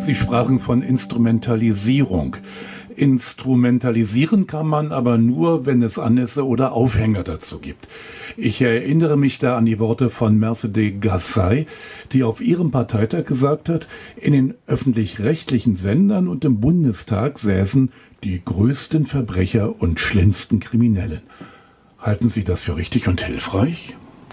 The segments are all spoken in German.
Sie sprachen von Instrumentalisierung. Instrumentalisieren kann man aber nur, wenn es Anlässe oder Aufhänger dazu gibt. Ich erinnere mich da an die Worte von Mercedes Gassai, die auf ihrem Parteitag gesagt hat, in den öffentlich-rechtlichen Sendern und im Bundestag säßen die größten Verbrecher und schlimmsten Kriminellen. Halten Sie das für richtig und hilfreich?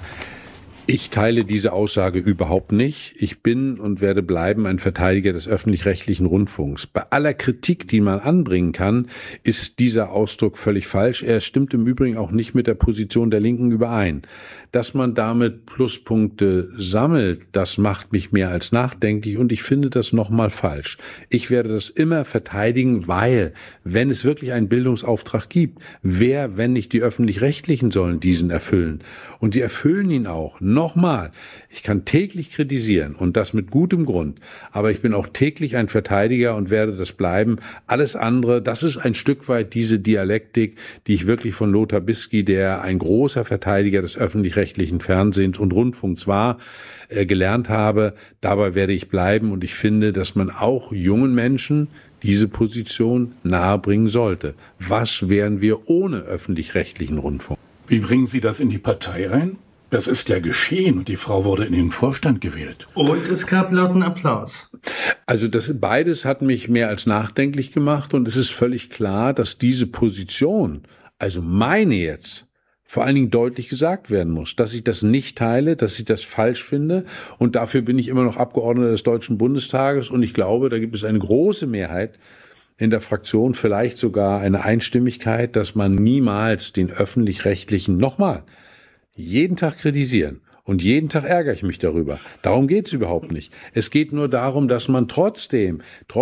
Ich teile diese Aussage überhaupt nicht. Ich bin und werde bleiben ein Verteidiger des öffentlich-rechtlichen Rundfunks. Bei aller Kritik, die man anbringen kann, ist dieser Ausdruck völlig falsch. Er stimmt im Übrigen auch nicht mit der Position der Linken überein. Dass man damit Pluspunkte sammelt, das macht mich mehr als nachdenklich und ich finde das nochmal falsch. Ich werde das immer verteidigen, weil, wenn es wirklich einen Bildungsauftrag gibt, wer, wenn nicht die Öffentlich-Rechtlichen, sollen diesen erfüllen? Und die erfüllen ihn auch. Nochmal, ich kann täglich kritisieren und das mit gutem Grund, aber ich bin auch täglich ein Verteidiger und werde das bleiben. Alles andere, das ist ein Stück weit diese Dialektik, die ich wirklich von Lothar Bisky, der ein großer Verteidiger des öffentlich-rechtlichen Fernsehens und Rundfunks war, gelernt habe. Dabei werde ich bleiben und ich finde, dass man auch jungen Menschen diese Position nahebringen sollte. Was wären wir ohne öffentlich-rechtlichen Rundfunk? Wie bringen Sie das in die Partei ein? Das ist ja geschehen und die Frau wurde in den Vorstand gewählt. Und es gab lauten Applaus. Also beides hat mich mehr als nachdenklich gemacht und es ist völlig klar, dass diese Position, also meine jetzt, vor allen Dingen deutlich gesagt werden muss, dass ich das nicht teile, dass ich das falsch finde und dafür bin ich immer noch Abgeordneter des Deutschen Bundestages und ich glaube, da gibt es eine große Mehrheit in der Fraktion, vielleicht sogar eine Einstimmigkeit, dass man niemals den öffentlich-rechtlichen, nochmal, jeden Tag kritisieren. Und jeden Tag ärgere ich mich darüber. Darum geht es überhaupt nicht. Es geht nur darum, dass man trotzdem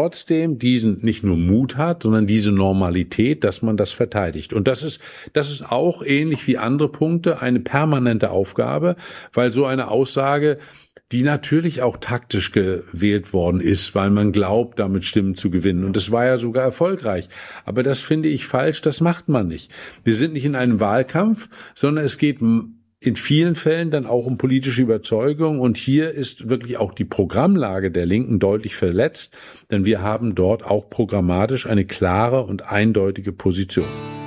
diesen nicht nur Mut hat, sondern diese Normalität, dass man das verteidigt. Und das ist auch ähnlich wie andere Punkte eine permanente Aufgabe, weil so eine Aussage, die natürlich auch taktisch gewählt worden ist, weil man glaubt, damit Stimmen zu gewinnen. Und das war ja sogar erfolgreich. Aber das finde ich falsch, das macht man nicht. Wir sind nicht in einem Wahlkampf, sondern es geht in vielen Fällen dann auch um politische Überzeugung. Und hier ist wirklich auch die Programmlage der Linken deutlich verletzt, denn wir haben dort auch programmatisch eine klare und eindeutige Position.